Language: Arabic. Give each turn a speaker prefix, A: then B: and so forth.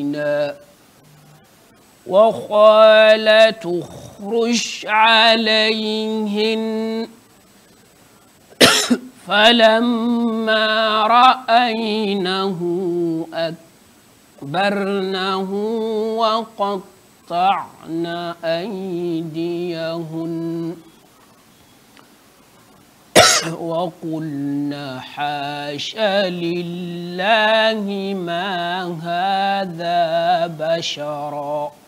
A: وقال تخرج عليهن فلما رأينه أكبرنه وقطعن أيديهن وقلن حاش لله ما هذا بشرا